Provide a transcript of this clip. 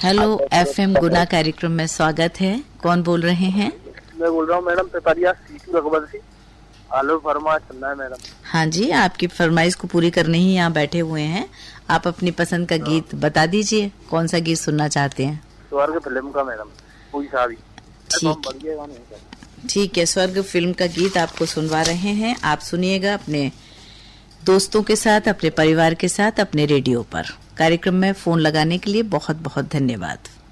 Hello FM गुना कार्यक्रम में स्वागत है। कौन बोल रहे हैं? मैं बोल रहा हूँ मैडम पेपरिया सीटू रकबर से। आलू फरमाइश करना है मैडम। हाँ जी, आपकी फरमाइश को पूरी करने ही यहाँ बैठे हुए हैं। आप अपनी पसंद का गीत बता दीजिए, कौन सा गीत सुनना चाहते हैं? स्वर्ग फिल्म का मैडम, कोई सा भी। ठीक है, स्वर्ग फिल्म का गीत आपको सुनवा रहे हैं। आप सुनिएगा अपने दोस्तों के साथ, अपने परिवार के साथ, अपने रेडियो पर। कार्यक्रम में फोन लगाने के लिए बहुत बहुत धन्यवाद।